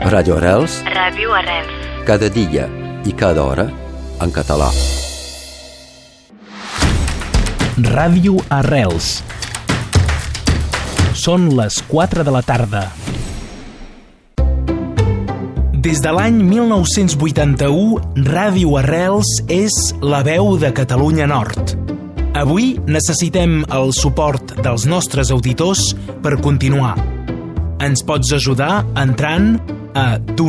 Ràdio Arrels. Ràdio Arrels. Cada dia i cada hora en català. Ràdio Arrels. Són les 4 de la tarda. Des de l'any 1981, Ràdio Arrels és la veu de Catalunya Nord. Avui necessitem el suport dels nostres auditors per continuar. Ens pots ajudar entrant a